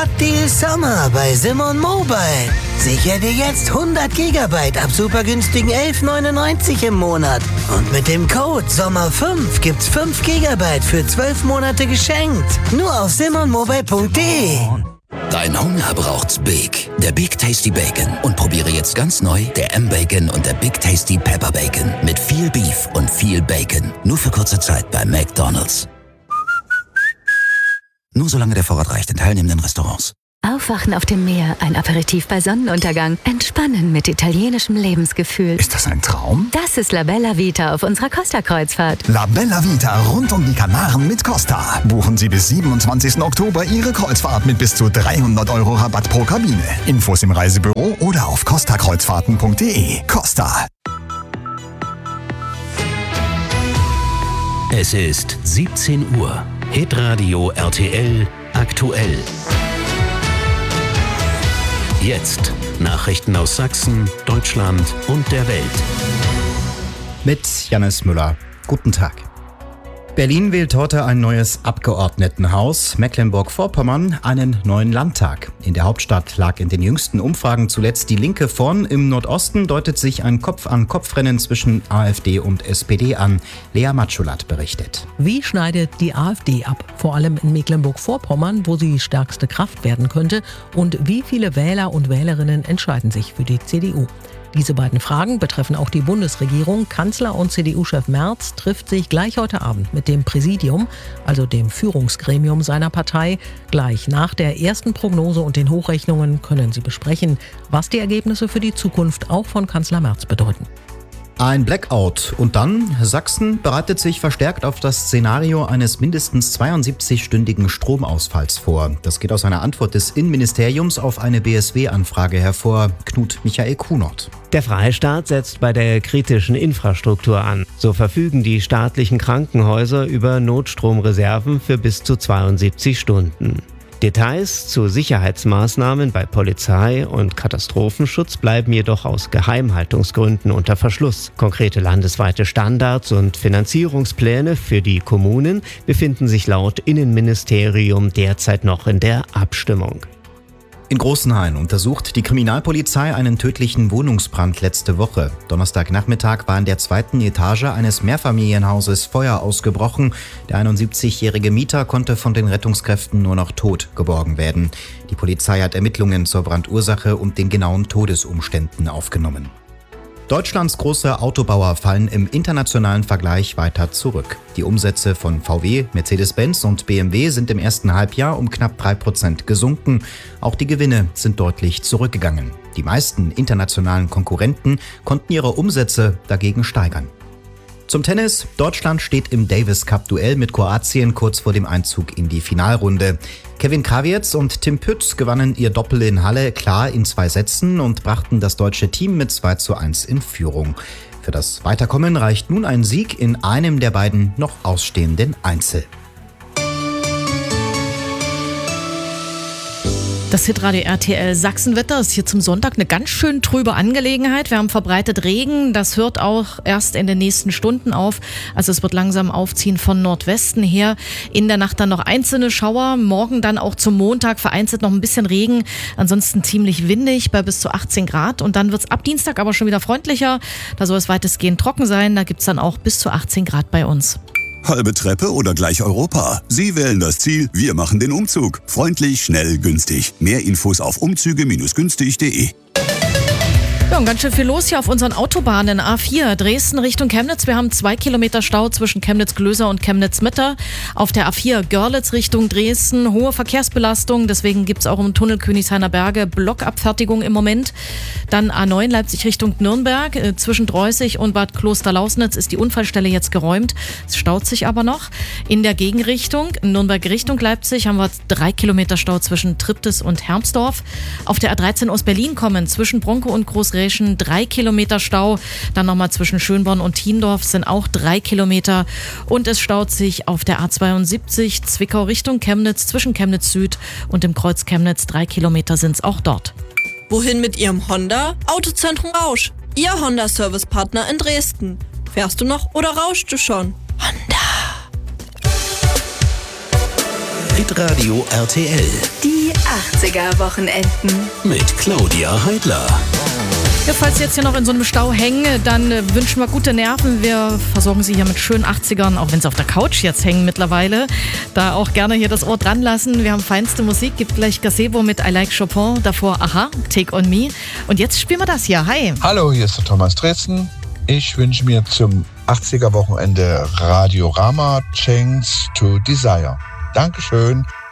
Hot Deal Sommer bei Simon Mobile. Sicher dir jetzt 100 GB ab super günstigen 11,99 im Monat. Und mit dem Code SOMMER5 gibt's 5 GB für 12 Monate geschenkt. Nur auf simonmobile.de. Dein Hunger braucht's Big. Der Big Tasty Bacon. Und probiere jetzt ganz neu der M-Bacon und der Big Tasty Pepper Bacon. Mit viel Beef und viel Bacon. Nur für kurze Zeit bei McDonald's. Nur solange der Vorrat reicht in teilnehmenden Restaurants. Aufwachen auf dem Meer, ein Aperitif bei Sonnenuntergang, entspannen mit italienischem Lebensgefühl. Ist das ein Traum? Das ist La Bella Vita auf unserer Costa-Kreuzfahrt. La Bella Vita rund um die Kanaren mit Costa. Buchen Sie bis 27. Oktober Ihre Kreuzfahrt mit bis zu 300 € Rabatt pro Kabine. Infos im Reisebüro oder auf costakreuzfahrten.de. Costa. Es ist 17 Uhr. Hitradio RTL aktuell. Jetzt Nachrichten aus Sachsen, Deutschland und der Welt. Mit Jannis Müller. Guten Tag. Berlin wählt heute ein neues Abgeordnetenhaus, Mecklenburg-Vorpommern einen neuen Landtag. In der Hauptstadt lag in den jüngsten Umfragen zuletzt die Linke vorn. Im Nordosten deutet sich ein Kopf-an-Kopf-Rennen zwischen AfD und SPD an. Lea Matschulat berichtet. Wie schneidet die AfD ab? Vor allem in Mecklenburg-Vorpommern, wo sie die stärkste Kraft werden könnte. Und wie viele Wähler und Wählerinnen entscheiden sich für die CDU? Diese beiden Fragen betreffen auch die Bundesregierung. Kanzler und CDU-Chef Merz trifft sich gleich heute Abend mit dem Präsidium, also dem Führungsgremium seiner Partei. Gleich nach der ersten Prognose und den Hochrechnungen können sie besprechen, was die Ergebnisse für die Zukunft auch von Kanzler Merz bedeuten. Ein Blackout und dann Sachsen bereitet sich verstärkt auf das Szenario eines mindestens 72-stündigen Stromausfalls vor. Das geht aus einer Antwort des Innenministeriums auf eine BSW-Anfrage hervor. Knut Michael Kunert. Der Freistaat setzt bei der kritischen Infrastruktur an. So verfügen die staatlichen Krankenhäuser über Notstromreserven für bis zu 72 Stunden. Details zu Sicherheitsmaßnahmen bei Polizei und Katastrophenschutz bleiben jedoch aus Geheimhaltungsgründen unter Verschluss. Konkrete landesweite Standards und Finanzierungspläne für die Kommunen befinden sich laut Innenministerium derzeit noch in der Abstimmung. In Großenhain untersucht die Kriminalpolizei einen tödlichen Wohnungsbrand letzte Woche. Donnerstagnachmittag war in der 2. Etage eines Mehrfamilienhauses Feuer ausgebrochen. Der 71-jährige Mieter konnte von den Rettungskräften nur noch tot geborgen werden. Die Polizei hat Ermittlungen zur Brandursache und den genauen Todesumständen aufgenommen. Deutschlands große Autobauer fallen im internationalen Vergleich weiter zurück. Die Umsätze von VW, Mercedes-Benz und BMW sind im ersten Halbjahr um knapp 3% gesunken. Auch die Gewinne sind deutlich zurückgegangen. Die meisten internationalen Konkurrenten konnten ihre Umsätze dagegen steigern. Zum Tennis. Deutschland steht im Davis-Cup-Duell mit Kroatien kurz vor dem Einzug in die Finalrunde. Kevin Krawietz und Tim Pütz gewannen ihr Doppel in Halle klar in 2 Sätzen und brachten das deutsche Team mit 2:1 in Führung. Für das Weiterkommen reicht nun ein Sieg in einem der beiden noch ausstehenden Einzel. Das Hitradio RTL Sachsenwetter ist hier zum Sonntag eine ganz schön trübe Angelegenheit. Wir haben verbreitet Regen, das hört auch erst in den nächsten Stunden auf. Also es wird langsam aufziehen von Nordwesten her. In der Nacht dann noch einzelne Schauer, morgen dann auch zum Montag vereinzelt noch ein bisschen Regen. Ansonsten ziemlich windig bei bis zu 18 Grad. Und dann wird es ab Dienstag aber schon wieder freundlicher. Da soll es weitestgehend trocken sein. Da gibt es dann auch bis zu 18 Grad bei uns. Halbe Treppe oder gleich Europa? Sie wählen das Ziel, wir machen den Umzug. Freundlich, schnell, günstig. Mehr Infos auf umzüge-günstig.de. Ja, und ganz schön viel los hier auf unseren Autobahnen. A4 Dresden Richtung Chemnitz. Wir haben 2 Kilometer Stau zwischen Chemnitz-Glöser und Chemnitz-Mitte. Auf der A4 Görlitz Richtung Dresden hohe Verkehrsbelastung. Deswegen gibt es auch im Tunnel Königshainer Berge Blockabfertigung im Moment. Dann A9 Leipzig Richtung Nürnberg. Zwischen Dreußig und Bad Klosterlausnitz ist die Unfallstelle jetzt geräumt. Es staut sich aber noch. In der Gegenrichtung, Nürnberg Richtung Leipzig, haben wir 3 Kilometer Stau zwischen Triptis und Hermsdorf. Auf der A13 aus Berlin kommen zwischen Bronco und Großräschen 3 Kilometer Stau. Dann nochmal zwischen Schönborn und Thiendorf sind auch 3 Kilometer. Und es staut sich auf der A72 Zwickau Richtung Chemnitz zwischen Chemnitz Süd und dem Kreuz Chemnitz. 3 Kilometer sind es auch dort. Wohin mit Ihrem Honda? Autozentrum Rausch. Ihr Honda-Service-Partner in Dresden. Fährst du noch oder rauschst du schon? Honda. Hitradio RTL. Die 80er-Wochenenden. Mit Claudia Heidler. Ja, falls Sie jetzt hier noch in so einem Stau hängen, dann wünschen wir gute Nerven. Wir versorgen Sie hier mit schönen 80ern, auch wenn Sie auf der Couch jetzt hängen mittlerweile. Da auch gerne hier das Ohr dran lassen. Wir haben feinste Musik, gibt gleich Gazebo mit I Like Chopin, davor Aha, Take On Me. Und jetzt spielen wir das hier. Hi. Hallo, hier ist der Thomas Dresden. Ich wünsche mir zum 80er-Wochenende Radiorama Change to Desire. Dankeschön.